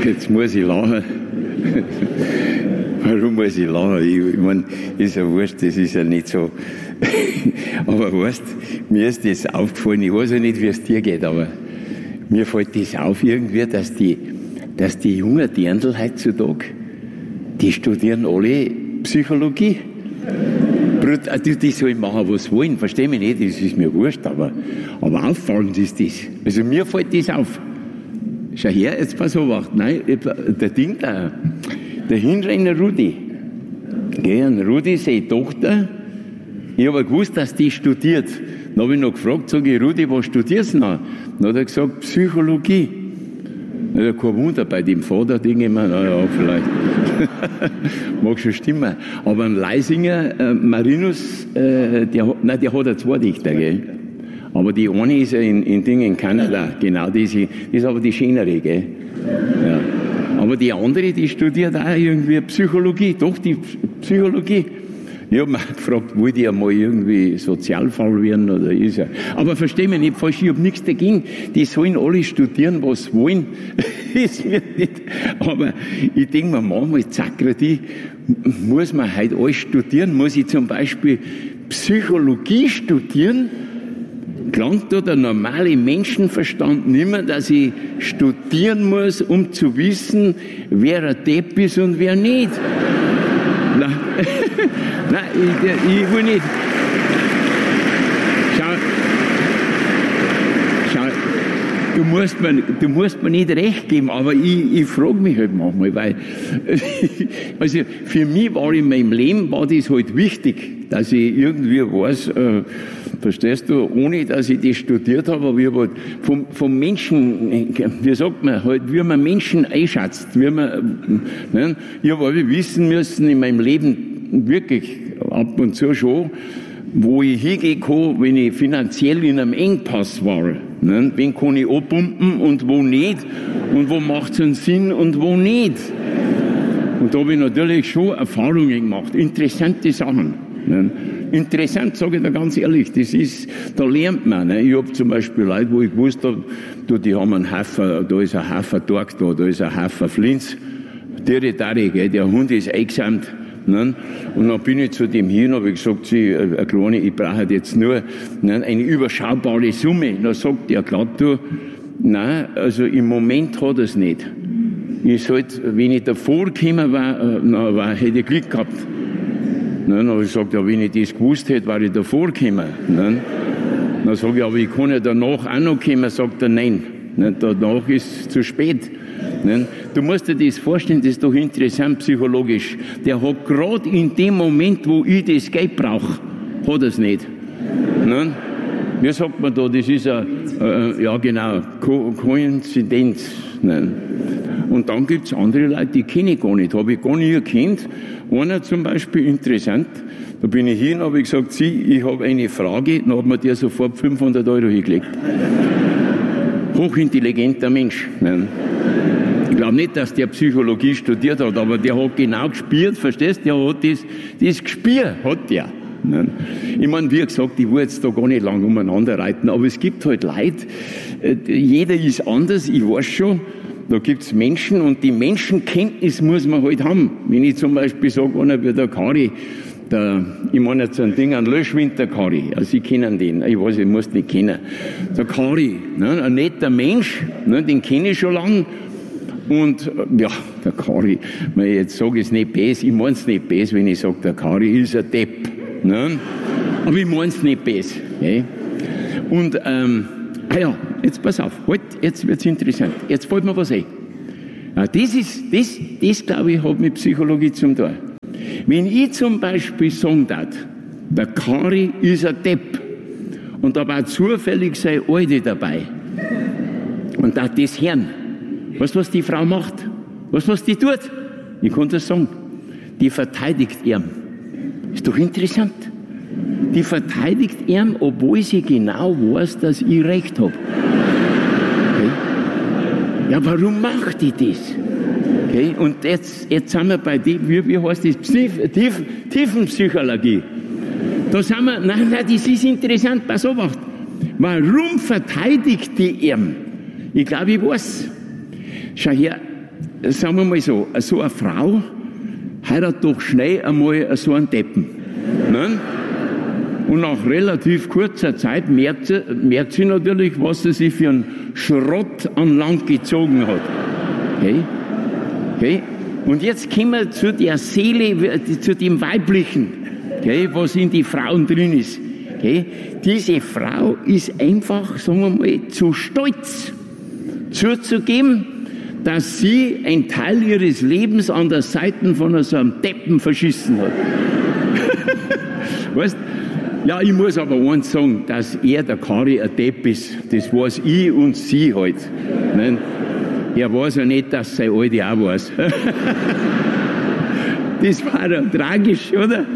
Jetzt muss ich lachen. Warum muss ich lachen? Ich meine, ist ja wurscht, das ist ja nicht so. Aber weißt, mir ist das aufgefallen, ich weiß ja nicht, wie es dir geht, aber mir fällt das auf irgendwie, dass die jungen Dirndl heutzutage, die studieren alle Psychologie. Die sollen machen, was sie wollen, versteh mich nicht, das ist mir wurscht, aber auffallend ist das. Also mir fällt das auf. Schau her, jetzt pass auf, nein, der Hinrenner Rudi, Rudi, seine Tochter, ich habe gewusst, dass die studiert. Dann habe ich noch gefragt, sage ich, Rudi, was studierst du noch? Dann hat er gesagt, Psychologie. Ja, kein Wunder, bei dem Vater denke ich mir, naja, vielleicht mag schon stimmen. Aber ein Leisinger, Marinus, der hat ja zwei Dichter, gell? Aber die eine ist ja in Kanada, genau, die ist aber die schönere, gell? Ja. Aber die andere, die studiert auch irgendwie Psychologie, doch die Psychologie. Ich habe mich gefragt, wollte ich einmal irgendwie Sozialfall werden oder ist er. Aber versteh mich nicht falsch, ich habe nichts dagegen. Die sollen alle studieren, was sie wollen. Ist mir nicht. Aber ich denke mir manchmal, Zakrati, muss man heute alles studieren? Muss ich zum Beispiel Psychologie studieren? Gelangt da der normale Menschenverstand nicht mehr, dass ich studieren muss, um zu wissen, wer ein Depp ist und wer nicht? Nein, nein, ich will nicht. Schau, du musst mir nicht recht geben, aber ich frage mich halt manchmal, weil, also für mich war in meinem Leben, war das halt wichtig, dass ich irgendwie weiß, verstehst du, ohne dass ich das studiert habe, aber ich habe halt vom Menschen, wie sagt man, halt, wie man Menschen einschätzt, wie man, ne? Ich habe alle wissen müssen in meinem Leben, wirklich ab und zu schon, wo ich hingehen kann, wenn ich finanziell in einem Engpass war. Ne? Wen kann ich abpumpen und wo nicht? Und wo macht es einen Sinn und wo nicht? Und da habe ich natürlich schon Erfahrungen gemacht, interessante Sachen. Ne? Interessant, sage ich dir ganz ehrlich, da lernt man. Ne? Ich habe zum Beispiel Leute, wo ich gewusst habe, die haben einen Hafer, da ist ein Hafer-Torg da ist ein Hafer-Flinz, der Hund ist eingesamt. Ne? Und dann bin ich zu dem hin und habe gesagt, Kleine, ich brauche jetzt nur eine überschaubare Summe. Dann sagt der glatt, du, nein, also im Moment hat er es nicht. Wenn ich davor gekommen war, hätte ich Glück gehabt. Dann habe ich gesagt, ja, wenn ich das gewusst hätte, wäre ich davor gekommen. Dann sage ich, aber ich kann ja danach auch noch kommen. Sagt er, nein, danach ist es zu spät. Du musst dir das vorstellen, das ist doch interessant psychologisch. Der hat gerade in dem Moment, wo ich das Geld brauche, hat er es nicht. Wie sagt man da, das ist ja genau, Koinzidenz. Und dann gibt es andere Leute, die kenne ich gar nicht, habe ich gar nie gekannt. Einer zum Beispiel, interessant, da bin ich hin, habe ich gesagt, ich habe eine Frage, dann hat mir der sofort 500 € hingelegt. Hochintelligenter Mensch. Ich glaube nicht, dass der Psychologie studiert hat, aber der hat genau gespürt, verstehst du? Der hat das Gespür, hat der. Ich meine, wie gesagt, ich will jetzt da gar nicht lang umeinander reiten, aber es gibt halt Leute, jeder ist anders, ich weiß schon, da gibt es Menschen und die Menschenkenntnis muss man halt haben. Wenn ich zum Beispiel sage, einer wie der Kari, ich meine jetzt ein Ding, ein Löschwinter-Kari, also Sie kennen den, ich weiß, ich muss nicht kennen. Der Kari, ein netter Mensch, den kenne ich schon lange. Und ja, der Kari, jetzt sage ich es nicht böse, ich meine es nicht böse, wenn ich sage, der Kari ist ein Depp. Aber ich meine es nicht böse. Okay? Und ja, jetzt pass auf, jetzt wird es interessant. Jetzt fällt mir was ein. Das glaube ich, hat mit Psychologie zu tun. Wenn ich zum Beispiel sagen darf, der Kari ist ein Depp und da war zufällig seine Alte dabei und da das hören, weißt du, was die Frau macht? Weißt du, was die tut? Ich kann das sagen. Die verteidigt ihn. Ist doch interessant. Die verteidigt ihn, obwohl sie genau weiß, dass ich recht habe. Okay? Ja, warum macht die das? Okay? Und jetzt sind wir bei dem, wie heißt das? Tiefenpsychologie. Da sind wir, nein, das ist interessant, pass auf. Warum verteidigt die ihn? Ich glaube, ich weiß. Schau her, sagen wir mal so eine Frau heiratet doch schnell einmal so einen Deppen. Ne? Und nach relativ kurzer Zeit merkt sie natürlich, was sie sich für einen Schrott an Land gezogen hat. Okay? Okay? Und jetzt kommen wir zu der Seele, zu dem Weiblichen, okay, was in die Frauen drin ist. Okay? Diese Frau ist einfach, sagen wir mal, zu stolz zuzugeben, dass sie einen Teil ihres Lebens an der Seite von so einem Deppen verschissen hat. Weißt? Ja, ich muss aber eins sagen, dass der Kari ein Depp ist. Das weiß ich und sie halt. Nein? Er weiß ja nicht, dass seine Alte auch weiß. Das war ja tragisch, oder?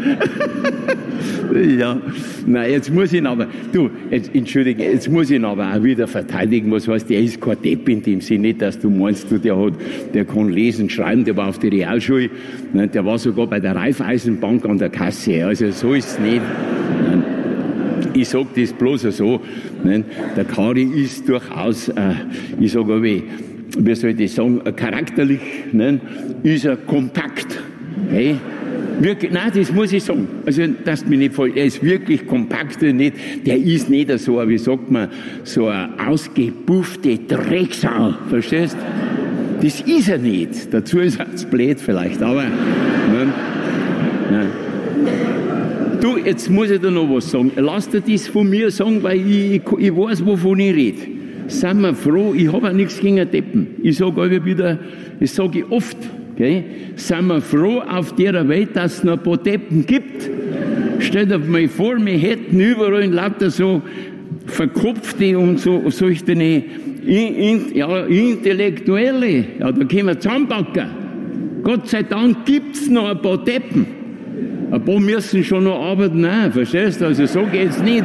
Ja, nein, jetzt muss ich ihn aber, entschuldige, jetzt muss ich ihn aber auch wieder verteidigen, was heißt, der ist kein Depp in dem Sinne, nicht, dass du meinst, der kann lesen, schreiben, der war auf der Realschule, ne, der war sogar bei der Raiffeisenbank an der Kasse, also so ist es nicht. Ich sage das bloß so, ne, der Kari ist durchaus, ich sage wie soll ich sagen, charakterlich, ne, ist er kompakt, hey? Wirklich, nein, das muss ich sagen. Also, das mir nicht voll. Er ist wirklich kompakt, nicht. Der ist nicht so, wie sagt man, so eine ausgebuffte Drecksau. Verstehst? Das ist er nicht. Dazu ist er zu blöd vielleicht, aber, nein. Du, jetzt muss ich dir noch was sagen. Lass dir das von mir sagen, weil ich weiß, wovon ich rede. Sind wir froh, ich habe auch nichts gegen Deppen. Ich sage immer wieder, das sage ich oft, okay? Sind wir froh auf der Welt, dass es noch ein paar Deppen gibt. Stellt euch mal vor, wir hätten überall lauter so Verkopfte und solche Intellektuelle. Ja, da können wir zusammenpacken. Gott sei Dank gibt es noch ein paar Deppen. Ein paar müssen schon noch arbeiten, nein, verstehst du? Also so geht's nicht.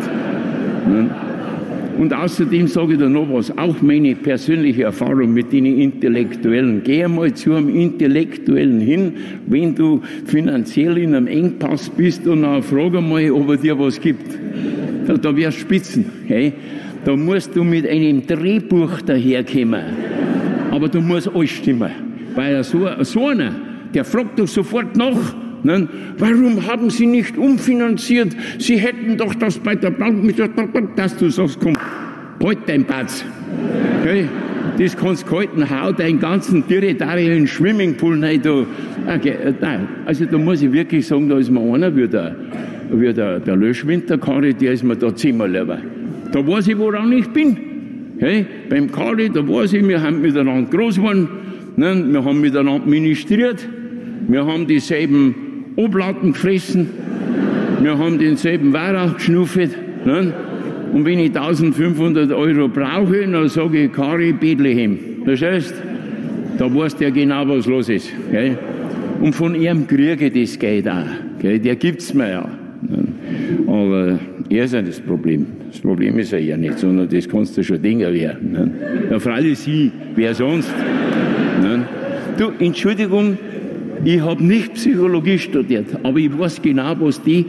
Und außerdem sage ich dir noch was, auch meine persönliche Erfahrung mit den Intellektuellen. Geh einmal zu einem Intellektuellen hin, wenn du finanziell in einem Engpass bist und dann frage mal, ob er dir was gibt. Da wärst Spitzen. Hey? Da musst du mit einem Drehbuch daherkommen. Aber du musst alles stimmen. Weil so einer, der fragt doch sofort nach. Ne? Warum haben Sie nicht umfinanziert? Sie hätten doch das bei der Bank mit der Bank, dass du sagst, komm, halt dein Batz. Okay? Das kannst du halten, hau deinen ganzen territorialen Swimmingpool rein. Okay, nein, also da muss ich wirklich sagen, da ist mir einer wie der Löschwinter-Kari, der ist mir da ziemlich lieber. Da weiß ich, woran ich bin. Okay? Beim Kari, da weiß ich, wir haben miteinander groß geworden, ne? Wir haben miteinander ministriert, wir haben dieselben Oblaten gefressen, wir haben denselben Weihrauch geschnuffelt, ne? Und wenn ich 1500 € brauche, dann sage ich Kari Bethlehem. Verstehst? Da weiß der genau, was los ist. Gell? Und von ihm kriege ich das Geld auch. Gell? Der gibt's mir ja. Ne? Aber er ist ja das Problem. Das Problem ist ja nicht, sondern das kannst du schon denken, wer. Ne? Ja, freilich sie, wer sonst. Ne? Du, Entschuldigung, ich habe nicht Psychologie studiert, aber ich weiß genau, was die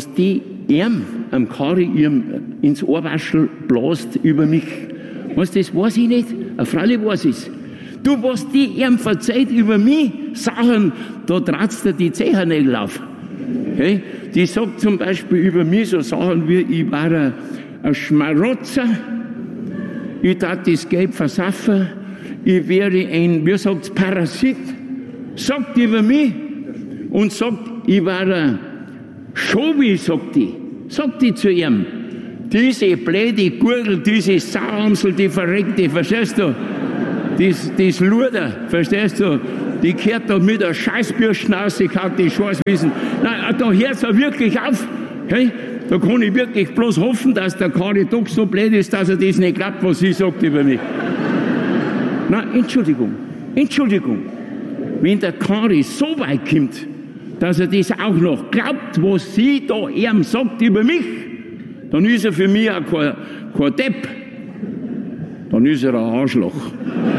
am Kari ins Ohrwaschel blast über mich. Was, das weiß ich nicht. Freilich weiß ich es. Du, was die ihm verzeiht über mich, Sachen, da tratst du die Zehennägel auf. Okay? Die sagt zum Beispiel über mich so Sachen wie, ich war ein Schmarotzer, ich tat das Geld versaffen, ich wäre ein, wie sagt's, Parasit. Sagt über mich und sagt, ich war ein Schobi, sagt die zu ihm. Diese blöde Gurgel, diese Sauamsel, die verreckte, verstehst du? Das Luder, verstehst du? Die kehrt da mit der Scheißbürsten raus, die kann die Scheiß wissen. Nein, da hört's ja wirklich auf. Hey? Da kann ich wirklich bloß hoffen, dass der Kari doch so blöd ist, dass er das nicht glaubt, was sie sagt über mich. Nein, Entschuldigung. Wenn der Kari so weit kommt, dass er das auch noch glaubt, was sie da ihm sagt über mich, dann ist er für mich auch kein Depp. Dann ist er ein Arschloch.